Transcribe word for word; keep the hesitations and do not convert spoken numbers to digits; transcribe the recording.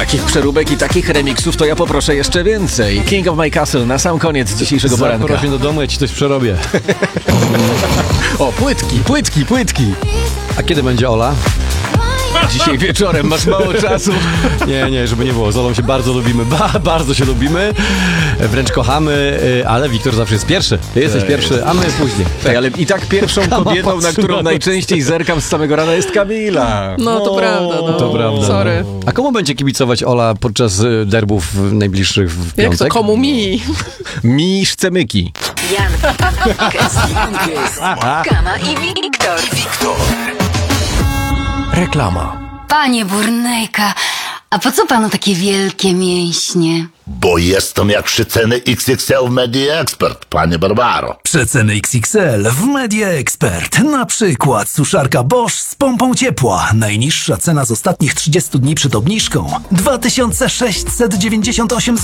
Takich przeróbek i takich remixów to ja poproszę jeszcze więcej. King of My Castle na sam koniec dzisiejszego poranka. Zaproś mnie do domu, ja ci coś przerobię. O, płytki, płytki, płytki. A kiedy będzie Ola? Dzisiaj wieczorem, masz mało czasu. Nie, nie, żeby nie było. Z Olą się bardzo lubimy, ba, bardzo się lubimy. Wręcz kochamy, ale Wiktor zawsze jest pierwszy. Ty jesteś Ej. pierwszy, a my później. Tak, ale i tak pierwszą kobietą, na którą najczęściej zerkam z samego rana, jest Kamila. No to O, prawda, no. to prawda. Sorry. A komu będzie kibicować Ola podczas y, derbów najbliższych w Jak piątek? to komu mi? Miszce myki. Jan, Kama i Wiktor. Reklama. Panie Burnejka, a po co panu takie wielkie mięśnie? Bo jestem jak przeceny X X L w Media Expert, panie Barbaro. Przeceny X X L w Media Expert. Na przykład suszarka Bosch z pompą ciepła. Najniższa cena z ostatnich trzydziestu dni przed obniżką dwa tysiące sześćset dziewięćdziesiąt osiem złotych.